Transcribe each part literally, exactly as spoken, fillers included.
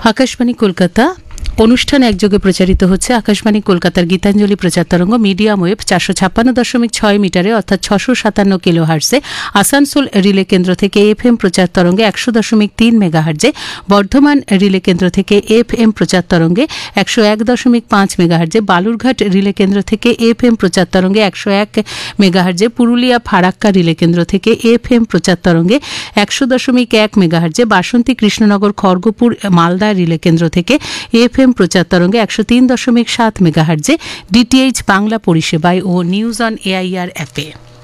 আকাশবাণী কলকাতা অনুষ্ঠান একযোগে প্রচারিত হচ্ছে আকাশবাণী কলকাতার গীতাঞ্জলি প্রচার তরঙ্গ মিডিয়াম ওয়েভ চারশো ছাপ্পান্ন দশমিক ছয় মিটারে অর্থাৎ ছশো সাতান্ন কিলো হার্সে, আসানসোল রিলে কেন্দ্র থেকে এফ এম প্রচার তরঙ্গে একশো দশমিক তিন মেগা হার্জে, বর্ধমান রিলে কেন্দ্র থেকে এফ এম প্রচার তরঙ্গে একশো এক দশমিক পাঁচ মেগা হার্জে, বালুরঘাট রিলে কেন্দ্র থেকে এফ এম প্রচার তরঙ্গে একশো এক মেগা হার্জে, পুরুলিয়া ফারাক্কা রিলে কেন্দ্র থেকে এফ এম প্রচার তরঙ্গে একশো দশমিক এক মেগা হার্জে, বাসন্তী কৃষ্ণনগর খড়গপুর মালদা রিলে কেন্দ্র থেকে এফ এম প্রচার তরঙ্গে একশো তিন দশমিক সাত মেগা হার্জে, ডিটিএইচ বাংলা পরিষেবায় ও নিউজ অন এআইআর অ্যাপে।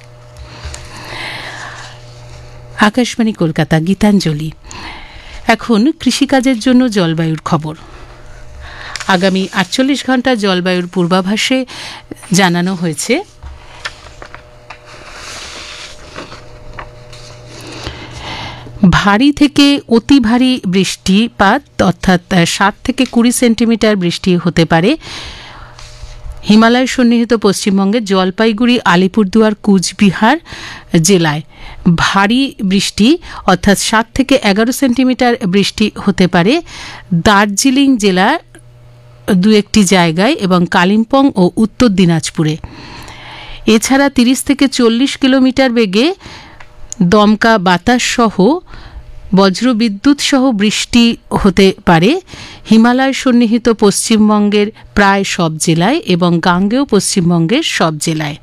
আকাশবাণী কলকাতা গীতাঞ্জলি। এখন কৃষিকাজের জন্য জলবায়ুর খবর। আগামী আটচল্লিশ ঘন্টা জলবায়ুর পূর্বাভাসে জানানো হয়েছে ভারী থেকে অতি ভারী বৃষ্টিপাত অর্থাৎ সাত থেকে কুড়ি সেন্টিমিটার বৃষ্টি হতে পারে হিমালয় সন্নিহিত পশ্চিমবঙ্গের জলপাইগুড়ি, আলিপুরদুয়ার, কুচবিহার জেলায়। ভারী বৃষ্টি অর্থাৎ সাত থেকে এগারো সেন্টিমিটার বৃষ্টি হতে পারে দার্জিলিং জেলার দু একটি জায়গায় এবং কালিম্পং ও উত্তর দিনাজপুরে। এছাড়া তিরিশ থেকে চল্লিশ কিলোমিটার বেগে দমকা বাতাস সহ বজ্রবিদ্যুৎ সহ বৃষ্টি হতে পারে হিমালয় সন্নিহিত পশ্চিমবঙ্গের প্রায় সব জেলায় এবং গাঙ্গেয় পশ্চিমবঙ্গের সব জেলায়।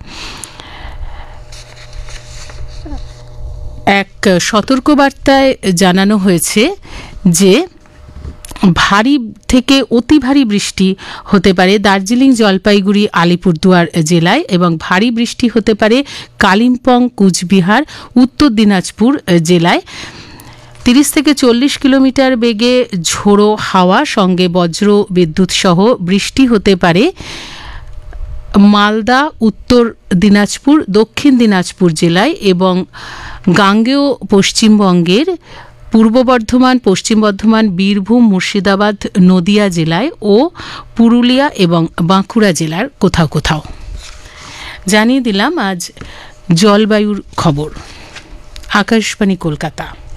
এক সতর্কবার্তায় জানানো হয়েছে যে ভারী থেকে অতি ভারী বৃষ্টি হতে পারে দার্জিলিং, জলপাইগুড়ি, আলিপুরদুয়ার জেলায় এবং ভারী বৃষ্টি হতে পারে কালিম্পং, কুচবিহার, উত্তর দিনাজপুর জেলায়। তিরিশ থেকে চল্লিশ কিলোমিটার বেগে ঝোড়ো হাওয়া সঙ্গে বজ্র বিদ্যুৎ সহ বৃষ্টি হতে পারে মালদা, উত্তর দিনাজপুর, দক্ষিণ দিনাজপুর জেলায় এবং গাঙ্গেয় পশ্চিমবঙ্গের পূর্ব বর্ধমান, পশ্চিম বর্ধমান, বীরভূম, মুর্শিদাবাদ, নদিয়া জেলায় ও পুরুলিয়া এবং বাঁকুড়া জেলার কোথাও কোথাও। জানিয়ে দিলাম আজ জলবায়ুর খবর। আকাশবাণী কলকাতা।